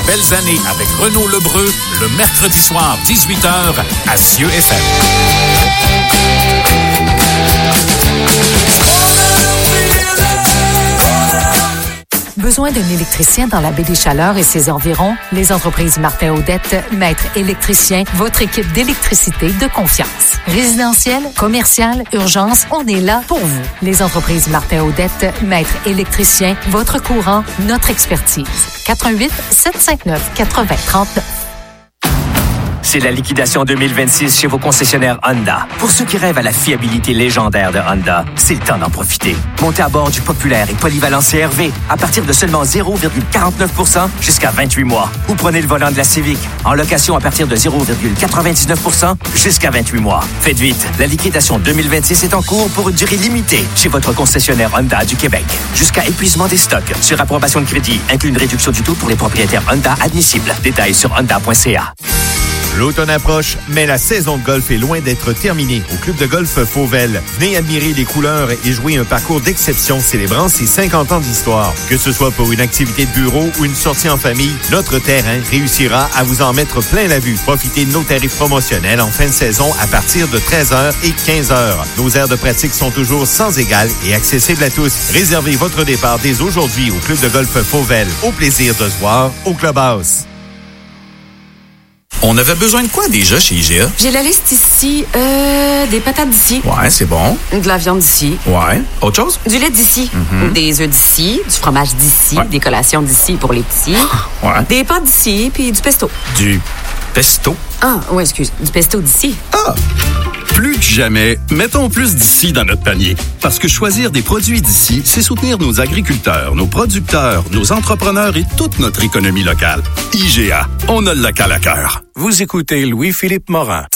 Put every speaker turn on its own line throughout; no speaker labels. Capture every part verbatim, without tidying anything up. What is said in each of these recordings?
belles années avec Renaud Lebreu le mercredi soir, dix-huit heures, à Cieux F M.
Besoin d'un électricien dans la baie des Chaleurs et ses environs? Les entreprises Martin-Odette, maître électricien, votre équipe d'électricité de confiance. Résidentiel, commercial, urgence, on est là pour vous. Les entreprises Martin-Odette, maître électricien, votre courant, notre expertise. quatre un huit, sept cinq neuf, quatre zéro trois neuf.
C'est la liquidation deux mille vingt-six chez vos concessionnaires Honda. Pour ceux qui rêvent à la fiabilité légendaire de Honda, c'est le temps d'en profiter. Montez à bord du populaire et polyvalent C R V à partir de seulement zéro virgule quarante-neuf pour cent jusqu'à vingt-huit mois. Ou prenez le volant de la Civic en location à partir de zéro virgule quatre-vingt-dix-neuf pour cent jusqu'à vingt-huit mois. Faites vite, la liquidation deux mille vingt-six est en cours pour une durée limitée chez votre concessionnaire Honda du Québec. Jusqu'à épuisement des stocks. Sur approbation de crédit, inclut une réduction du taux pour les propriétaires Honda admissibles. Détails sur honda point c a.
L'automne approche, mais la saison de golf est loin d'être terminée. Au club de golf Fauvel, venez admirer les couleurs et jouer un parcours d'exception célébrant ses cinquante ans d'histoire. Que ce soit pour une activité de bureau ou une sortie en famille, notre terrain réussira à vous en mettre plein la vue. Profitez de nos tarifs promotionnels en fin de saison à partir de treize heures et quinze heures. Nos aires de pratique sont toujours sans égal et accessibles à tous. Réservez votre départ dès aujourd'hui au club de golf Fauvel. Au plaisir de se voir au Clubhouse.
On avait besoin de quoi déjà chez I G A?
J'ai la liste ici. Euh, des patates d'ici.
Ouais, c'est bon.
De la viande d'ici.
Ouais. Autre chose?
Du lait d'ici.
Mm-hmm.
Des œufs d'ici. Du fromage d'ici.
Ouais.
Des collations d'ici pour les petits.
Ouais.
Des pâtes d'ici. Puis du pesto.
Du pesto?
Ah, ouais, excuse. Du pesto d'ici.
Ah! Plus que jamais, mettons plus d'ici dans notre panier. Parce que choisir des produits d'ici, c'est soutenir nos agriculteurs, nos producteurs, nos entrepreneurs et toute notre économie locale. I G A, on a le local à cœur.
Vous écoutez Louis-Philippe Morin.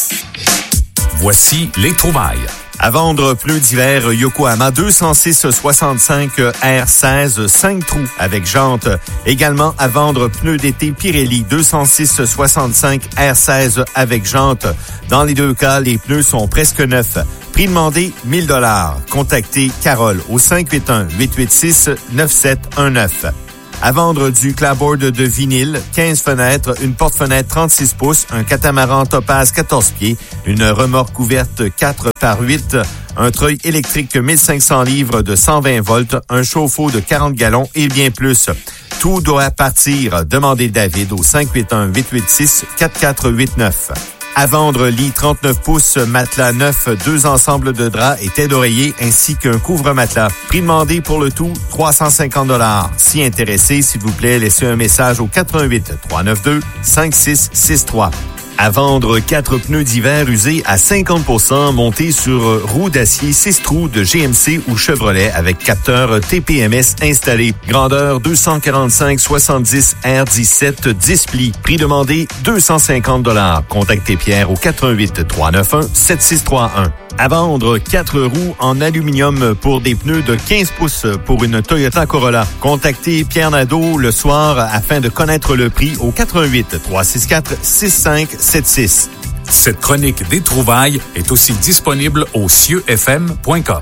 Voici les trouvailles.
À vendre, pneus d'hiver Yokohama deux cent six soixante-cinq R seize, cinq trous avec jantes. Également à vendre, pneus d'été Pirelli deux cent six soixante-cinq R seize avec jantes. Dans les deux cas, les pneus sont presque neufs. Prix demandé, mille dollars. Contactez Carole au cinq huit un, huit huit six, neuf sept un neuf. À vendre du clapboard de vinyle, quinze fenêtres, une porte-fenêtre trente-six pouces, un catamaran Topaz quatorze pieds, une remorque ouverte quatre par huit, un treuil électrique mille cinq cents livres de cent vingt volts, un chauffe-eau de quarante gallons et bien plus. Tout doit partir. Demandez David au cinq huit un, huit huit six, quatre quatre huit neuf. À vendre, lit trente-neuf pouces, matelas neuf, deux ensembles de draps et tête d'oreiller ainsi qu'un couvre-matelas. Prix demandé pour le tout, trois cent cinquante dollars. Si intéressé, s'il vous plaît, laissez un message au quatre un huit, trois neuf deux, cinq six six trois. À vendre, quatre pneus d'hiver usés à cinquante pour cent montés sur roues d'acier six trous de G M C ou Chevrolet avec capteur T P M S installé. Grandeur deux cent quarante-cinq soixante-dix R dix-sept, dix plis. Prix demandé deux cent cinquante dollars. Contactez Pierre au quatre un huit, trois neuf un, sept six trois un. À vendre, quatre roues en aluminium pour des pneus de quinze pouces pour une Toyota Corolla. Contactez Pierre Nadeau le soir afin de connaître le prix au quatre un huit, trois six quatre, six cinq sept six.
Cette chronique des trouvailles est aussi disponible au cieux f m point com.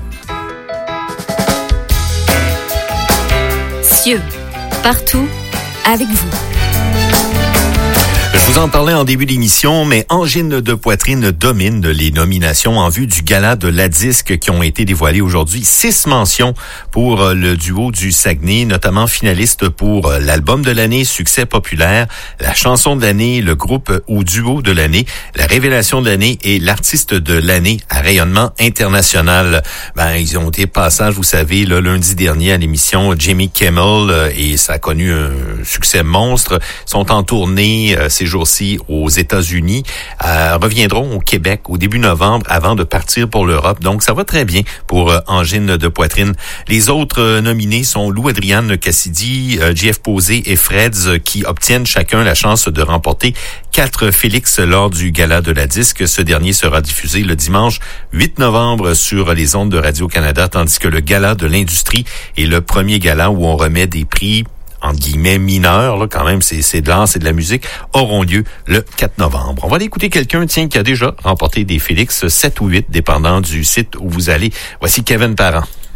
Cieux, partout, avec vous.
Je vous en parlais en début d'émission, mais Angine de poitrine domine les nominations en vue du gala de la disque qui ont été dévoilées aujourd'hui. Six mentions pour le duo du Saguenay, notamment finaliste pour l'album de l'année, succès populaire, la chanson de l'année, le groupe ou duo de l'année, la révélation de l'année et l'artiste de l'année à rayonnement international. Ben, ils ont été passage, vous savez, le lundi dernier à l'émission Jimmy Kimmel et ça a connu un succès monstre. Ils sont en tournée ces jours-ci aux États-Unis, euh, reviendront au Québec au début novembre avant de partir pour l'Europe. Donc, ça va très bien pour euh, Angine de poitrine. Les autres euh, nominés sont Lou Adriane Cassidy, euh, Jeff Posé et Freds euh, qui obtiennent chacun la chance de remporter quatre Félix lors du gala de la disque. Ce dernier sera diffusé le dimanche huit novembre sur les ondes de Radio-Canada, tandis que le gala de l'industrie est le premier gala où on remet des prix entre guillemets mineurs, là, quand même, c'est, c'est de l'art, c'est de la musique, auront lieu le quatre novembre. On va aller écouter quelqu'un, tiens, qui a déjà remporté des Félix, sept ou huit, dépendant du site où vous allez. Voici Kevin Parent.